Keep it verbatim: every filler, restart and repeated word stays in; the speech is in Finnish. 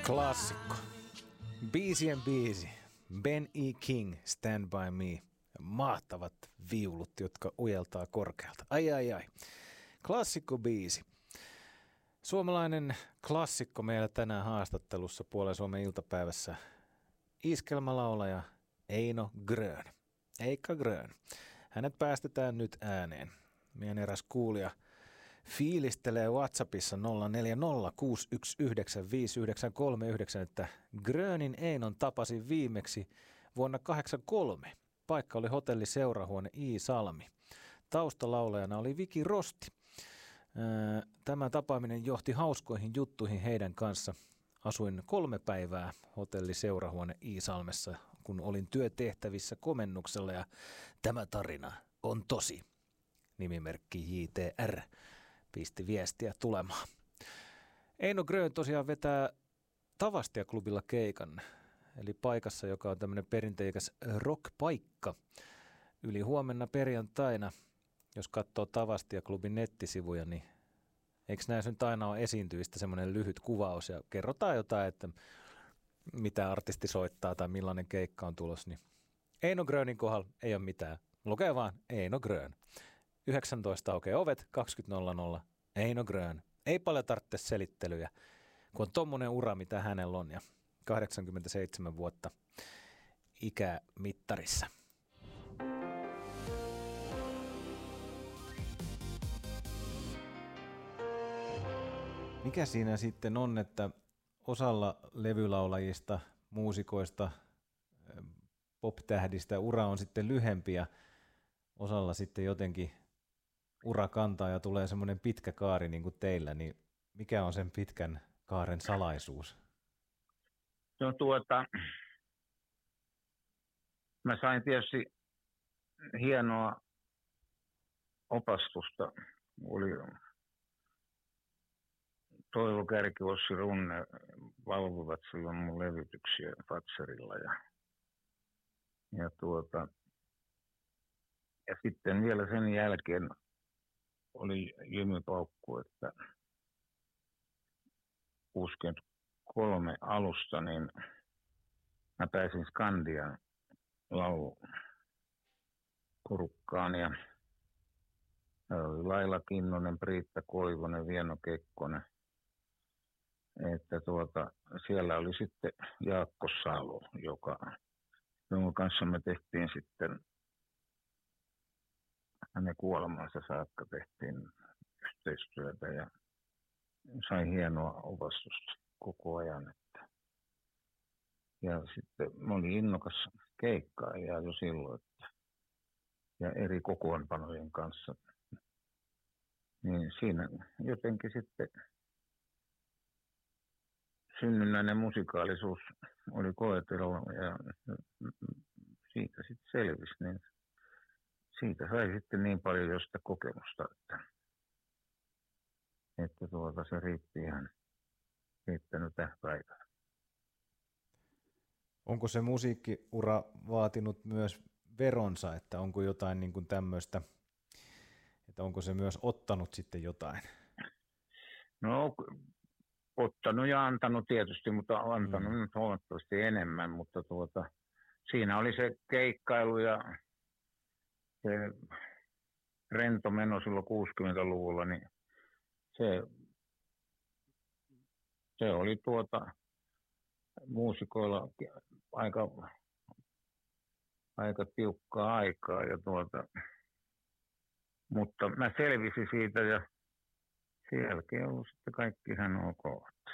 Klassikko. Biisien biisi. Ben E. King, Stand By Me. Mahtavat viulut, jotka ujeltaa korkealta. Ai ai ai. Klassikko biisi. Suomalainen klassikko meillä tänään haastattelussa Puolen Suomen iltapäivässä. Iskelmälaulaja Eino Grön. Eikka Grön. Hänet päästetään nyt ääneen. Meidän eräs kuulija fiilistelee WhatsAppissa nolla neljä nolla kuusi yksi yhdeksän viisi yhdeksän kolme yhdeksän, että Grönin Einon tapasin viimeksi vuonna kahdeksankymmentäkolme. Paikka oli hotelli Seurahuone Iisalmi. Taustalaulajana oli Viki Rosti. Tämä tapaaminen johti hauskoihin juttuihin heidän kanssa. Asuin kolme päivää hotelli Seurahuone Iisalmessa, kun olin työtehtävissä komennuksella, ja tämä tarina on tosi. Nimimerkki J T R pisti viestiä tulemaan. Eino Grön tosiaan vetää Tavastia-klubilla keikan, eli paikassa, joka on tämmöinen perinteikäs rock-paikka. Yli huomenna perjantaina, jos katsoo Tavastia-klubin nettisivuja, niin eikö näissä nyt aina ole esiintyvistä semmoinen lyhyt kuvaus ja kerrotaan jotain, että mitä artisti soittaa tai millainen keikka on tulos, niin Eino Grönin kohdalla ei ole mitään. Lukee vaan Eino Grön. yhdeksäntoista aukeaa ovet, kaksikymmentä nolla nolla, Eino Grön. Ei paljon tarvitse selittelyjä, kun on tommonen ura, mitä hänellä on, ja kahdeksankymmentäseitsemän vuotta ikämittarissa. Mikä siinä sitten on, että osalla levylaulajista, muusikoista, pop-tähdistä ura on sitten lyhempi ja osalla sitten jotenkin ura kantaa ja tulee semmoinen pitkä kaari niin kuin teillä, niin mikä on sen pitkän kaaren salaisuus? No tuota, mä sain tietysti hienoa opastusta. Oli Toivo Kärki, Ossi Runne valvovat silloin mun levytyksiä Fatserilla. Ja, ja, tuota, ja sitten vielä sen jälkeen oli jymypaukku, että kuusikymmentäkolme alusta niin mä pääsin Skandian lauluporukkaan ja oli Laila Kinnunen, Priitta Koivunen, Vieno Kekkonen. Että tuota, siellä oli sitten Jaakko Salo, joka, jonka kanssa me tehtiin sitten, hänen kuolemansa saakka tehtiin yhteistyötä ja sain hienoa opastusta koko ajan. Että. Ja sitten mä olin innokas keikkaaja jo silloin, että, ja eri kokoonpanojen kanssa. Niin siinä jotenkin sitten synnynnäinen musikaalisuus oli koetelua ja siitä sitten selvisi, niin siitä sai sitten niin paljon jo sitä kokemusta, että, että tuota, se riitti ihan riittänyt tähän päivään. Onko se musiikkiura vaatinut myös veronsa, että onko jotain niin kuin tämmöistä, että onko se myös ottanut sitten jotain? No ottanut ja antanut tietysti, mutta antanut mm. nyt huomattavasti enemmän, mutta tuota, siinä oli se keikkailu ja se rento meno silloin kuusikymmentäluvulla, niin se, se oli tuota muusikoilla aika, aika tiukkaa aikaa, ja tuota, mutta mä selvisin siitä ja sen jälkeen on sitten kaikki ihan ok.